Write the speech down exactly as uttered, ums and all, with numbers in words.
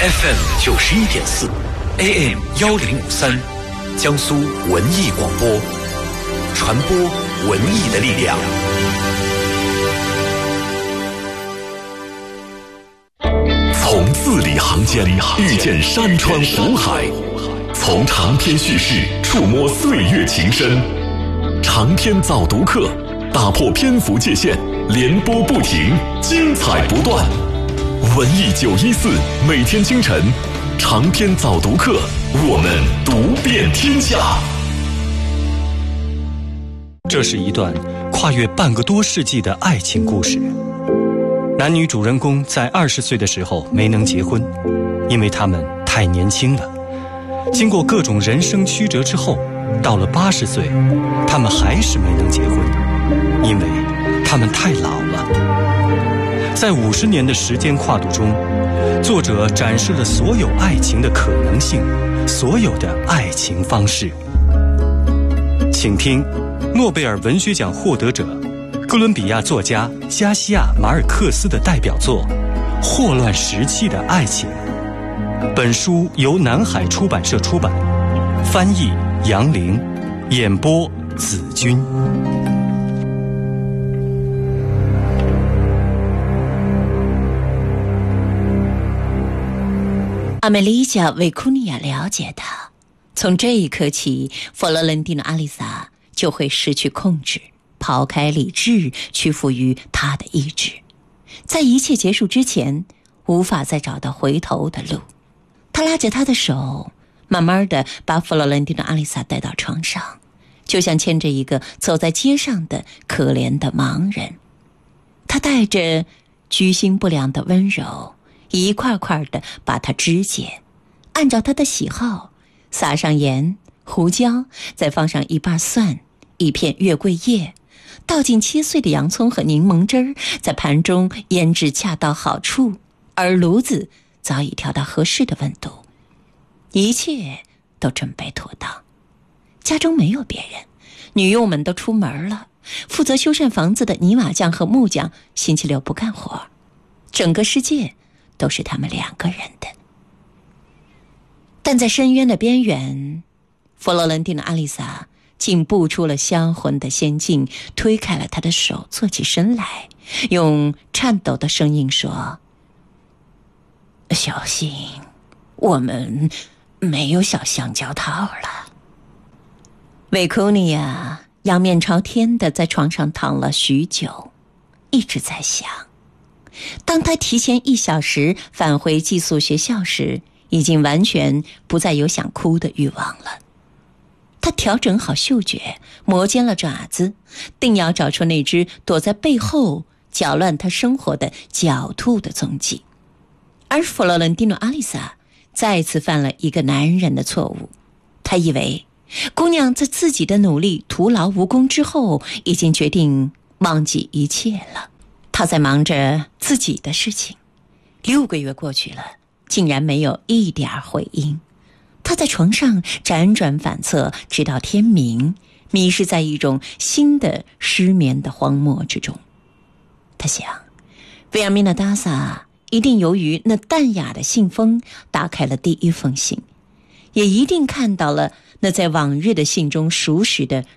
F M 九十一点四 ，A M 幺零五三，江苏文艺广播，传播文艺的力量。从字里行间遇见山川湖海，从长篇叙事触摸岁月情深。长篇早读课，打破篇幅界限，连播不停，精彩不断。文艺九一四，每天清晨，长篇早读课，我们读遍天下。 这是一段跨越半个多世纪的爱情故事。男女主人公在二十岁的时候没能结婚，因为他们太年轻了。经过各种人生曲折之后，到了八十岁，他们还是没能结婚，因为他们太老了。在五十年的时间跨度中，作者展示了所有爱情的可能性，所有的爱情方式。请听诺贝尔文学奖获得者哥伦比亚作家加西亚·马尔克斯的代表作《霍乱时期的爱情》。本书由南海出版社出版，翻译杨玲，演播子君。 阿梅丽加·维库尼亚了解到，从这一刻起，佛罗伦蒂诺·阿丽萨就会失去控制，抛开理智，屈服于他的意志。在一切结束之前，无法再找到回头的路。他拉着他的手，慢慢地把佛罗伦蒂诺·阿丽萨带到床上，就像牵着一个走在街上的可怜的盲人。他带着居心不良的温柔，一块块地把它肢解，按照他的喜好撒上盐、胡椒，再放上一瓣蒜，一片月桂叶，倒进切碎的洋葱和柠檬汁儿，在盘中腌制恰到好处，而炉子早已调到合适的温度。一切都准备妥当，家中没有别人，女佣们都出门了，负责修缮房子的泥瓦匠和木匠星期六不干活，整个世界都是他们两个人的。但在深渊的边缘，佛罗伦蒂诺·阿丽萨竟步出了销魂的仙境，推开了他的手，坐起身来，用颤抖的声音说：小心，我们没有小香蕉套了。维库尼亚仰面朝天地在床上躺了许久，一直在想。当他提前一小时返回寄宿学校时，已经完全不再有想哭的欲望了。他调整好嗅觉，磨尖了爪子，定要找出那只躲在背后搅乱他生活的狡兔的踪迹。而佛罗伦蒂诺·阿丽萨再次犯了一个男人的错误，他以为姑娘在自己的努力徒劳无功之后，已经决定忘记一切了。他在忙着自己的事情，六个月过去了，竟然没有一点回音。他在床上辗转反侧，直到天明，迷失在一种新的失眠的荒漠之中。他想，维尔米娜·达萨一定由于那淡雅的信封打开了第一封信，也一定看到了那在往日的信中熟识的